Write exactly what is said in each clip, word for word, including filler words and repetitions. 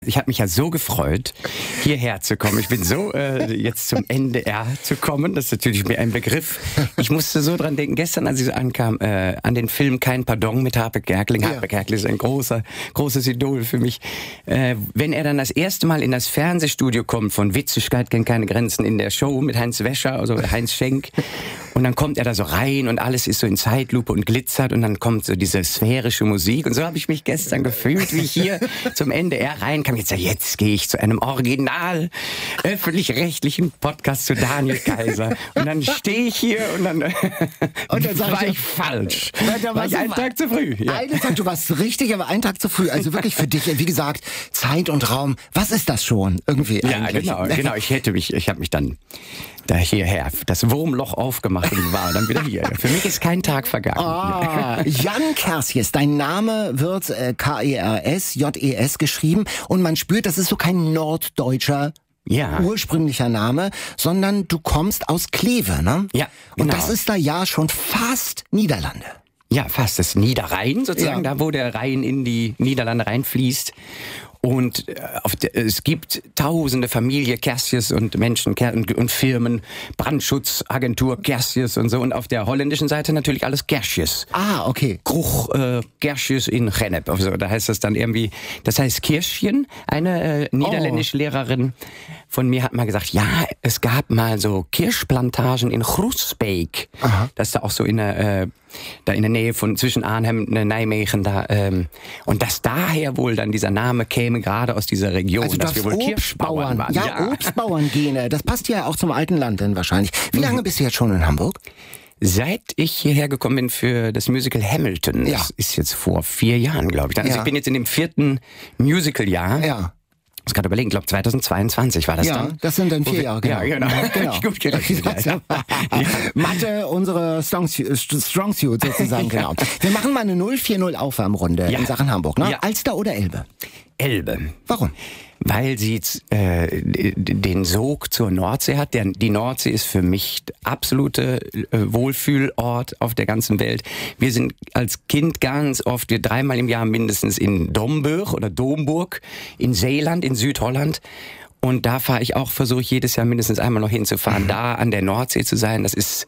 ich habe mich ja so gefreut, hierher zu kommen. Ich bin so äh, jetzt zum N D R zu kommen. Das ist natürlich mir ein Begriff. Ich musste so dran denken, gestern, als ich so ankam, äh, an den Film Kein Pardon mit Harpe Kerkeling. Ja. Harpe Kerkeling ist ein großer, großes Idol für mich. Äh, wenn er dann das erste Mal in das Fernsehstudio kommt von Witzigkeit kennt keine Grenzen in der Show mit Heinz Wäscher, also Heinz Schenk. Und dann kommt er da so rein und alles ist so in Zeitlupe und glitzert und dann kommt so diese sphärische Musik. Und so habe ich mich gestern gefühlt, wie ich hier zum N D R reinkam. Jetzt, jetzt gehe ich zu einem original öffentlich-rechtlichen Podcast zu Daniel Kaiser. Und dann stehe ich hier und dann, und dann war ich falsch. Da war ich einen Tag zu früh. Ja. Einen Tag, du warst richtig, aber einen Tag zu früh. Also wirklich für dich, wie gesagt, Zeit und Raum. Was ist das schon? Irgendwie ja, eigentlich. genau, genau. Ich hätte mich, ich habe mich dann da hierher, das Wurmloch aufgemacht und war dann wieder hier. Für mich ist kein Tag vergangen. Ah, Jan Kersjes, dein Name wird äh, K E R S J E S geschrieben und man spürt, das ist so kein norddeutscher ja. ursprünglicher Name, sondern du kommst aus Kleve, ne? Ja, genau. Und das ist da ja schon fast Niederlande. Ja, fast das Niederrhein sozusagen, ja. Da wo der Rhein in die Niederlande reinfließt. Und äh, auf de, es gibt tausende Familie Kersjes und Menschen und, und Firmen, Brandschutzagentur Kersjes und so. Und auf der holländischen Seite natürlich alles Kersjes. Ah, okay. Kruch äh, Kersjes in Gennep. Also, da heißt das dann irgendwie, das heißt Kirschchen. Eine äh, niederländische oh. Lehrerin von mir hat mal gesagt, ja, es gab mal so Kirschplantagen in Groesbeek. Aha. Das ist da auch so in der, äh, da in der Nähe von zwischen Arnhem und Nijmegen da. Ähm, und dass daher wohl dann dieser Name käme, gerade aus dieser Region, also dass wir wohl Kirschbauern waren. Ja, ja. Obstbauerngene. Das passt ja auch zum alten Land dann wahrscheinlich. Wie lange mhm. bist du jetzt schon in Hamburg? Seit ich hierher gekommen bin für das Musical Hamilton. Ja. Das ist jetzt vor vier Jahren, glaube ich. Also ja. ich bin jetzt in dem vierten Musical-Jahr. Ja. Ich muss gerade überlegen, ich glaube zweitausendzweiundzwanzig war das ja, dann. Ja, das sind dann vier Jahre, genau. Ja, genau. genau. Gut gerechnet. Ja. Mathe, unsere Strong Suit sozusagen, genau. Wir machen mal eine null vier null Aufwärmrunde ja. in Sachen Hamburg, ne? Ja. Alster oder Elbe? Elbe. Warum? Weil sie äh, den Sog zur Nordsee hat. Der, die Nordsee ist für mich absolute äh, Wohlfühlort auf der ganzen Welt. Wir sind als Kind ganz oft, wir dreimal im Jahr mindestens in Domburg oder Domburg, in Zeeland, in Südholland. Und da fahre ich auch, versuche ich jedes Jahr mindestens einmal noch hinzufahren. Mhm. Da an der Nordsee zu sein, das ist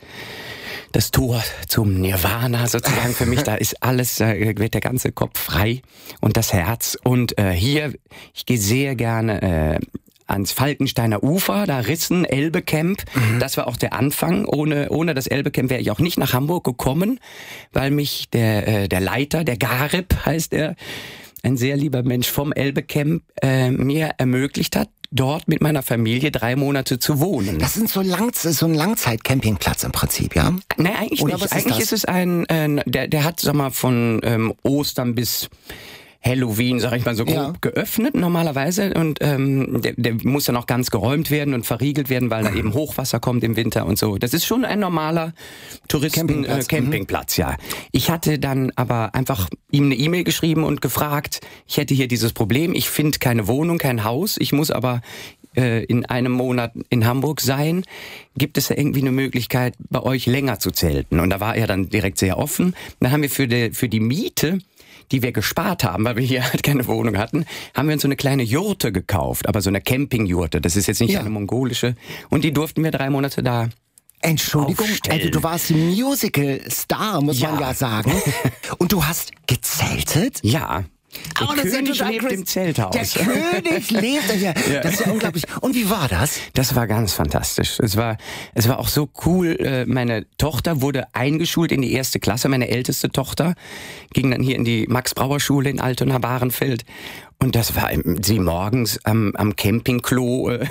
das Tor zum Nirvana sozusagen für mich. Da ist alles, da wird der ganze Kopf frei und das Herz. Und äh, hier, ich gehe sehr gerne äh, ans Falkensteiner Ufer, da Rissen, Elbe-Camp. Mhm. Das war auch der Anfang. Ohne ohne das Elbe-Camp wäre ich auch nicht nach Hamburg gekommen, weil mich der äh, der Leiter, der Garib heißt er, ein sehr lieber Mensch vom Elbe-Camp, äh, mir ermöglicht hat, dort mit meiner Familie drei Monate zu wohnen. Das sind so, Lang- so ein Langzeit-Campingplatz im Prinzip, ja? Nein, eigentlich Oder nicht. Eigentlich ist, ist es ein, äh, der, der hat, sag mal, von ähm, Ostern bis Halloween, sag ich mal, so grob ja. geöffnet normalerweise und ähm, der, der muss dann auch ganz geräumt werden und verriegelt werden, weil da eben Hochwasser kommt im Winter und so. Das ist schon ein normaler Touristen Campingplatz, äh, Campingplatz mhm. ja. Ich hatte dann aber einfach ihm eine E-Mail geschrieben und gefragt, ich hätte hier dieses Problem, ich finde keine Wohnung, kein Haus, ich muss aber äh, in einem Monat in Hamburg sein. Gibt es da irgendwie eine Möglichkeit, bei euch länger zu zelten? Und da war er dann direkt sehr offen. Dann haben wir für die, für die Miete, die wir gespart haben, weil wir hier halt keine Wohnung hatten, haben wir uns so eine kleine Jurte gekauft, aber so eine Campingjurte. Das ist jetzt nicht ja. eine mongolische. Und die durften wir drei Monate da Entschuldigung, aufstellen. Also du warst Musical-Star, muss ja. man ja sagen. Und du hast gezeltet? Ja. Der oh, König ja lebt im Zelthaus. Der König lebt ja. ja. Das ist ja unglaublich. Und wie war das? Das war ganz fantastisch. Es war, es war auch so cool. Meine Tochter wurde eingeschult in die erste Klasse. Meine älteste Tochter ging dann hier in die Max-Brauer-Schule in Altona-Bahrenfeld. Und das war sie morgens am, am Campingklo äh,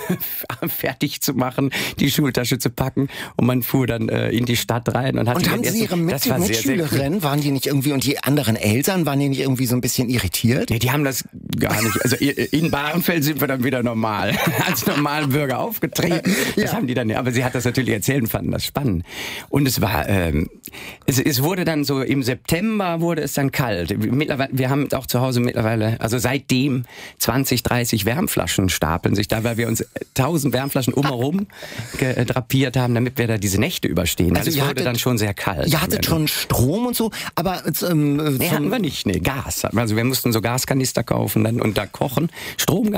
fertig zu machen, die Schultasche zu packen und man fuhr dann äh, in die Stadt rein. Und, hat und haben Sie Ihre Mit Mitschülerinnen, waren die nicht irgendwie, und die anderen Eltern, waren die nicht irgendwie so ein bisschen irritiert? Nee, die haben das gar nicht. Also in Bahrenfeld sind wir dann wieder normal, als normalen Bürger aufgetreten. Das ja. haben die dann, aber sie hat das natürlich erzählt und fanden das spannend. Und es war, ähm, es, es wurde dann so, im September wurde es dann kalt. Mittlerweile, wir haben auch zu Hause mittlerweile, also seitdem zwanzig, dreißig Wärmflaschen stapeln sich da, weil wir uns tausend Wärmflaschen umherum drapiert haben, damit wir da diese Nächte überstehen. Also es wurde hattet, dann schon sehr kalt. Ihr hattet schon Strom und so, aber ähm, nee, hatten wir nicht, nee, Gas. Also wir mussten so Gaskanister kaufen dann und da kochen. Strom